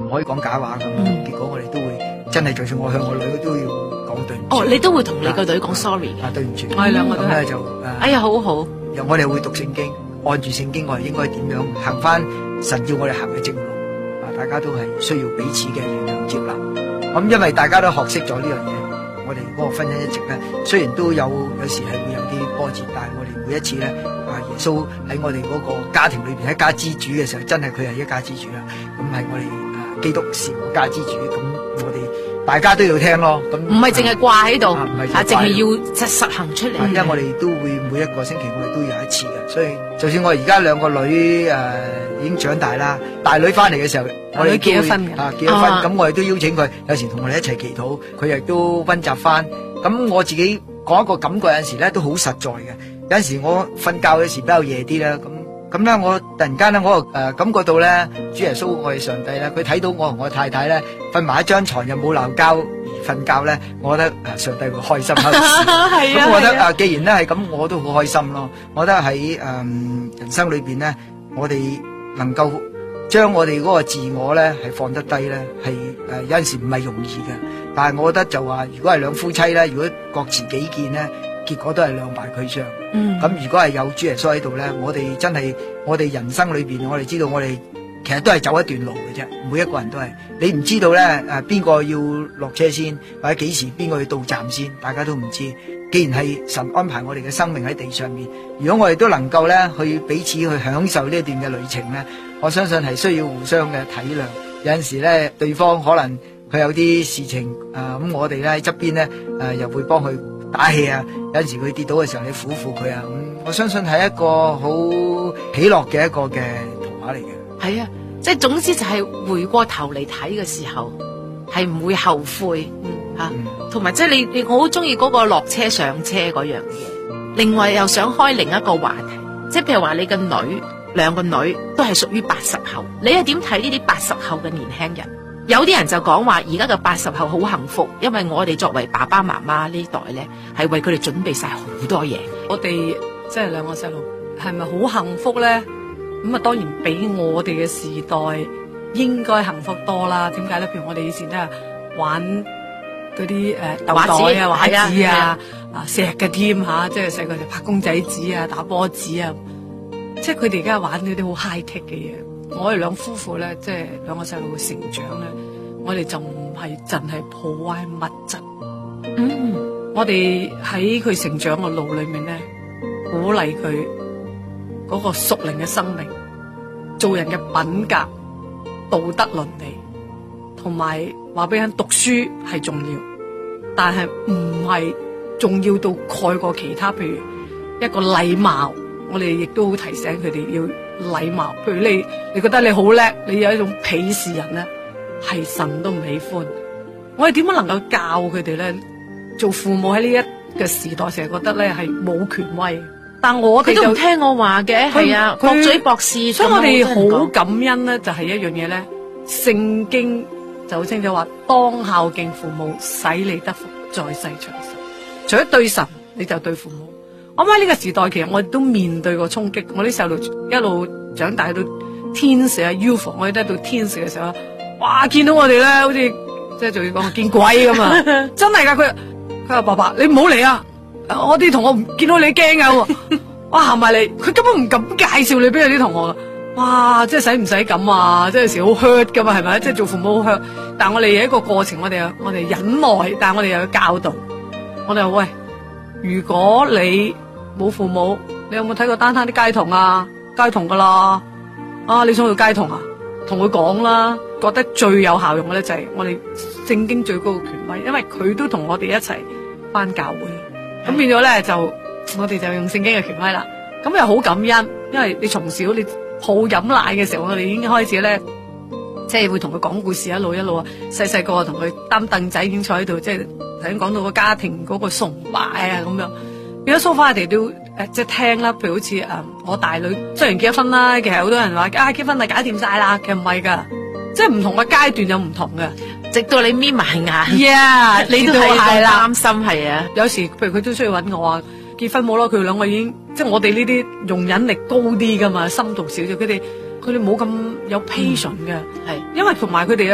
唔可以講假話咁。結果我哋都會真係，就算我向我女都要講對唔住。 你都會同你個女講 sorry 嘅。 對唔住。 我哋兩個都係。 就哎呀，好好。 我哋會讀聖經，按住聖經我哋應該點樣行翻神要我哋行嘅正路。大家都係需要彼此嘅原諒接納。咁因為大家都學識咗呢樣嘢，我哋嗰個婚姻一直咧，雖然都有時係會有啲波折，但係我哋每一次咧，耶穌喺我哋嗰個家庭裏邊一家之主嘅時候，真係佢係一家之主啦。咁係我哋基督是我家之主，咁我哋大家都要聽咯。咁唔係淨係掛喺度，淨係要實行出嚟。因為我哋都會每一個星期我哋都有一次嘅，所以就算我而家兩個女已經長大啦，大女翻嚟嘅時候，我哋結咗婚結咗婚，咁我哋都邀請佢，有時同我哋一齊祈禱，佢亦都溫習翻。咁我自己講一個感覺，有陣時咧都好實在嘅。有陣時我瞓覺嘅時比較夜啲啦，咁咧我突然間咧我感覺到咧主耶穌我哋上帝咧，佢睇到我同我太太咧瞓埋一張床又冇鬧交而瞓覺咧，我覺得上帝會開心啦。咁我覺得既然咧係咁，我都好開心咯。我覺得喺人生裏邊咧，我哋能夠將我哋嗰個自我咧係放得低咧，係有陣時唔係容易嘅。但係我覺得就話，如果係兩夫妻咧，如果各持己見咧，結果都係兩敗俱傷。咁如果係有主耶穌喺度咧，我哋真係我哋人生裏邊，我哋知道我哋其實都係走一段路嘅啫。每一個人都係，你唔知道咧邊個要落車先，或者幾時邊個要到站先，大家都唔知。既然係神安排我哋嘅生命喺地上面，如果我哋都能夠咧去彼此去享受呢一段嘅旅程咧，我相信係需要互相嘅體諒。有陣時咧，對方可能佢有啲事情咁我哋咧喺側邊咧又會幫佢打氣啊。有陣時佢跌倒嘅時候，你扶扶佢啊。我相信係一個好喜樂嘅一個嘅圖畫嚟嘅。係啊， 即係總之就係回過頭嚟睇嘅時候，係唔會後悔。同埋即係你我好中意嗰個落車上車嗰樣嘢。另外又想開另一個話題，即係譬如話你嘅女，兩個女都係屬於80後，你係點睇呢啲80後嘅年輕人？有啲人就講話而家嘅80後好幸福，因為我哋作為爸爸媽媽呢代咧，係為佢哋準備晒好多嘢。 我哋即係兩個細路，係咪好幸福咧？咁當然比我哋嘅時代應該幸福多啦。點解咧？譬如我哋以前都係玩嗰啲豆袋啊、畫紙啊、石嘅添吓，即係細個就拍公仔紙啊、打波子啊，即係佢哋而家玩嗰啲好 high tech 嘅嘢。我哋兩夫婦咧，即係兩個細路嘅成長咧，我哋就唔係淨係破壞物質。我哋喺佢成長嘅路裏面咧，鼓勵佢嗰個屬靈嘅生命，做人嘅品格、道德倫理，同埋話俾人讀書係重要，但係唔係重要到蓋過其他。譬如一個禮貌，我哋亦都好提醒佢哋要禮貌。譬如你覺得你好叻，你有一種鄙視人咧，係神都唔喜歡。我哋點樣能夠教佢哋咧？做父母喺呢一個時代，成日覺得咧係冇權威，但我哋都唔聽我話嘅。係啊，駁嘴駁舌。 所以我哋好感恩咧，就係一樣嘢咧。聖經就好清楚話，當孝敬父母，使你得福，在世長壽。除咗對神，你就對父母。我諗喺呢個時代，其實我哋都面對過衝擊。我啲細路一路長大到天使啊 UFO， 我哋都到天使嘅時候，哇！見到我哋咧，好似即係仲要講見鬼咁啊！真係噶，佢話爸爸，你唔好嚟啊！我啲同學見到你驚噶，哇行埋嚟，佢根本唔敢介紹你俾佢啲同學。哇！即係使唔使咁啊？即係有時好 hurt 噶嘛，係咪？即係做父母好 hurt，但係我哋有一個過程，我哋忍耐，但係我哋又要教導。我哋話喂，如果你冇父母，你有冇睇過單攤啲街童啊？街童噶啦，你想做街童啊？同佢講啦。覺得最有效用嘅咧就係我哋聖經最高嘅權威，因為佢都同我哋一齊返教會，咁變咗咧就我哋就用聖經嘅權威啦。咁又好感恩，因為你從小你抱飲奶嘅時候，我哋已經開始咧，即係會同佢講故事，一路啊，細細個同佢擔凳仔已經坐喺度，即係頭先講到個家庭嗰個崇拜啊咁樣。變咗蘇花，我哋都即係聽啦。譬如好似我大女雖然結咗婚啦，其實好多人話結婚係搞掂晒啦，其實唔係噶。即係唔同嘅階段有唔同嘅， 直到你眯埋眼， 你都係擔心係啊。 有時譬如佢都需要揾我啊，結婚冇咯，佢哋兩個已經即係我哋呢啲容忍力高啲噶嘛，深度少少，佢哋冇咁有 patience 嘅，係因為同埋佢哋